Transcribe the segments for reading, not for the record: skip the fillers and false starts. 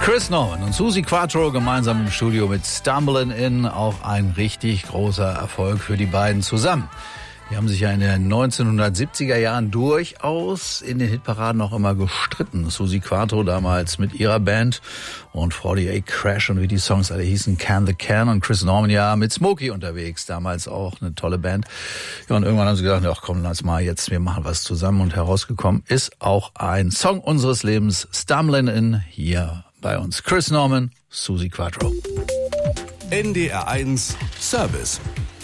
Chris Norman und Suzi Quatro gemeinsam im Studio mit Stumbling In, auch ein richtig großer Erfolg für die beiden zusammen. Die haben sich ja in den 1970er Jahren durchaus in den Hitparaden auch immer gestritten. Suzi Quatro damals mit ihrer Band und 48 Crash und wie die Songs alle hießen, Can the Can, und Chris Norman ja mit Smokey unterwegs, damals auch eine tolle Band. Ja, und irgendwann haben sie gesagt, ach komm, lass mal jetzt, wir machen was zusammen, und herausgekommen ist auch ein Song unseres Lebens, Stumbling In, hier bei uns. Chris Norman, Suzi Quatro. NDR1 Service.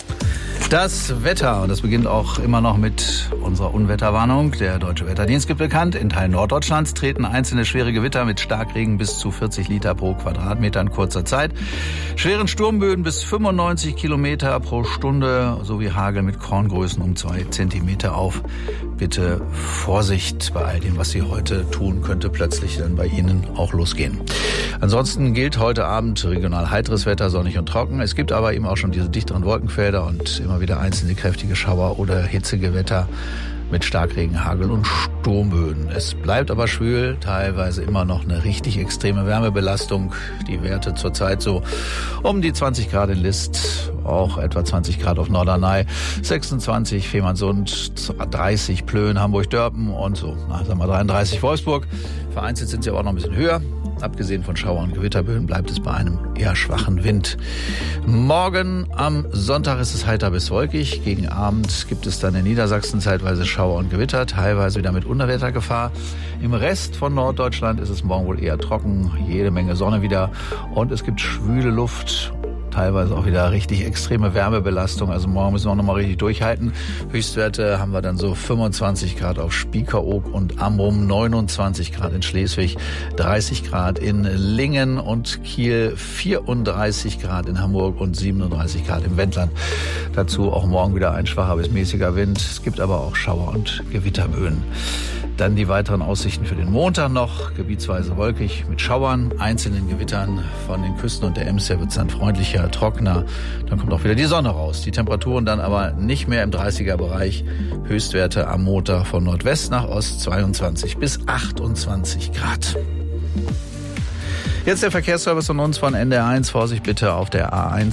Das Wetter, und das beginnt auch immer noch mit unserer Unwetterwarnung. Der Deutsche Wetterdienst gibt bekannt, in Teilen Norddeutschlands treten einzelne schwere Gewitter mit Starkregen bis zu 40 Liter pro Quadratmeter in kurzer Zeit, schweren Sturmböen bis 95 Kilometer pro Stunde sowie Hagel mit Korngrößen um 2 Zentimeter auf. Bitte Vorsicht bei all dem, was Sie heute tun, könnte plötzlich dann bei Ihnen auch losgehen. Ansonsten gilt heute Abend regional heiteres Wetter, sonnig und trocken. Es gibt aber eben auch schon diese dichteren Wolkenfelder und immer wieder einzelne kräftige Schauer oder Hitzegewitter mit Starkregen, Hagel und Sturmböen. Es bleibt aber schwül, teilweise immer noch eine richtig extreme Wärmebelastung. Die Werte zurzeit so um die 20 Grad in List, auch etwa 20 Grad auf Norderney, 26 Fehmarnsund, 30 Plön, Hamburg-Dörpen und so, sagen wir 33 Wolfsburg. Vereinzelt sind sie aber auch noch ein bisschen höher. Abgesehen von Schauer- und Gewitterböen bleibt es bei einem eher schwachen Wind. Morgen am Sonntag ist es heiter bis wolkig. Gegen Abend gibt es dann in Niedersachsen zeitweise Schauer und Gewitter, teilweise wieder mit Unwettergefahr. Im Rest von Norddeutschland ist es morgen wohl eher trocken, jede Menge Sonne wieder, und es gibt schwüle Luft. Teilweise auch wieder richtig extreme Wärmebelastung. Also morgen müssen wir auch noch mal richtig durchhalten. Höchstwerte haben wir dann so 25 Grad auf Spiekeroog und Amrum, 29 Grad in Schleswig, 30 Grad in Lingen und Kiel, 34 Grad in Hamburg und 37 Grad im Wendland. Dazu auch morgen wieder ein schwacher bis mäßiger Wind. Es gibt aber auch Schauer- und Gewitterböen. Dann die weiteren Aussichten für den Montag noch. Gebietsweise wolkig mit Schauern, einzelnen Gewittern. Von den Küsten und der Ems her wird es dann freundlicher, trockener. Dann kommt auch wieder die Sonne raus. Die Temperaturen dann aber nicht mehr im 30er-Bereich. Höchstwerte am Montag von Nordwest nach Ost 22 bis 28 Grad. Jetzt der Verkehrsservice von uns von NDR1. Vorsicht bitte auf der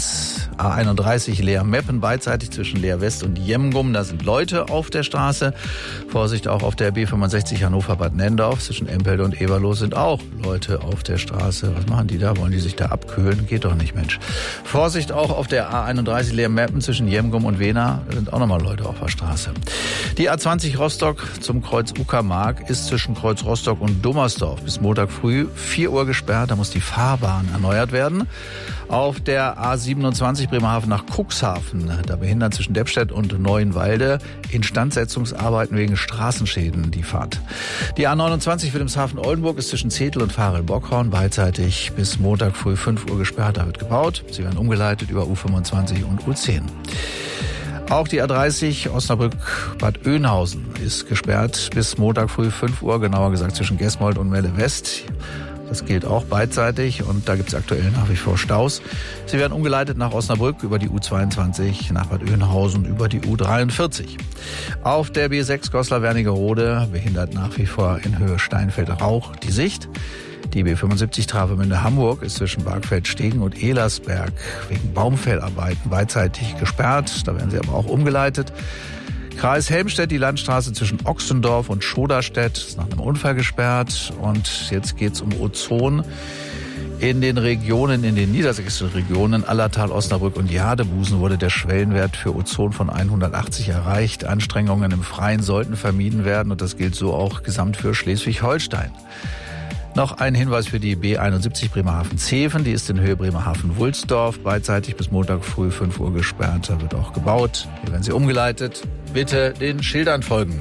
A31 Leer-Meppen, beidseitig zwischen Leer West und Jemgum. Da sind Leute auf der Straße. Vorsicht auch auf der B65 Hannover-Bad Nendorf. Zwischen Empelde und Eberloh sind auch Leute auf der Straße. Was machen die da? Wollen die sich da abkühlen? Geht doch nicht, Mensch. Vorsicht auch auf der A31 Leer-Meppen zwischen Jemgum und Wena. Da sind auch nochmal Leute auf der Straße. Die A20 Rostock zum Kreuz Uckermark ist zwischen Kreuz Rostock und Dummersdorf bis Montag früh 4 Uhr gesperrt. Da muss die Fahrbahn erneuert werden. Auf der A27 Bremerhaven nach Cuxhaven, da behindern zwischen Deppstedt und Neuenwalde Instandsetzungsarbeiten wegen Straßenschäden die Fahrt. Die A29 Wilhelmshaven-Oldenburg ist zwischen Zetel und Varel-Bockhorn beidseitig bis Montag früh 5 Uhr gesperrt. Da wird gebaut. Sie werden umgeleitet über U25 und U10. Auch die A30 Osnabrück-Bad Oeynhausen ist gesperrt bis Montag früh 5 Uhr, genauer gesagt zwischen Gesmold und Melle West. Das gilt auch beidseitig und da gibt es aktuell nach wie vor Staus. Sie werden umgeleitet nach Osnabrück über die U22, nach Bad Oeynhausen über die U43. Auf der B6 Goslar-Wernigerode behindert nach wie vor in Höhe Steinfeld-Rauch die Sicht. Die B75 Travemünde Hamburg ist zwischen Bargfeld-Stegen und Ehlersberg wegen Baumfällarbeiten beidseitig gesperrt. Da werden sie aber auch umgeleitet. Kreis Helmstedt, die Landstraße zwischen Ochsendorf und Schoderstedt ist nach einem Unfall gesperrt. Und jetzt geht's um Ozon. In den Regionen, in den niedersächsischen Regionen Allertal, Osnabrück und Jadebusen wurde der Schwellenwert für Ozon von 180 erreicht. Anstrengungen im Freien sollten vermieden werden und das gilt so auch gesamt für Schleswig-Holstein. Noch ein Hinweis für die B71 Bremerhaven-Zeven. Die ist in Höhe Bremerhaven-Wulsdorf beidseitig bis Montag früh 5 Uhr gesperrt. Da wird auch gebaut. Hier werden sie umgeleitet. Bitte den Schildern folgen.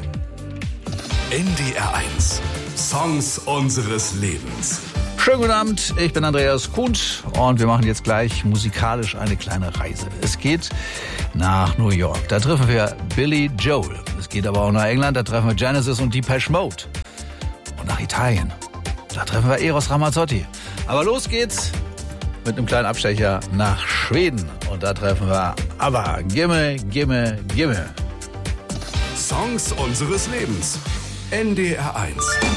NDR1. Songs unseres Lebens. Schönen guten Abend, ich bin Andreas Kuhnt und wir machen jetzt gleich musikalisch eine kleine Reise. Es geht nach New York. Da treffen wir Billy Joel. Es geht aber auch nach England. Da treffen wir Genesis und Depeche Mode. Und nach Italien. Da treffen wir Eros Ramazzotti. Aber los geht's mit einem kleinen Abstecher nach Schweden. Und da treffen wir ABBA. Gimme, gimme, gimme. Songs unseres Lebens. NDR1.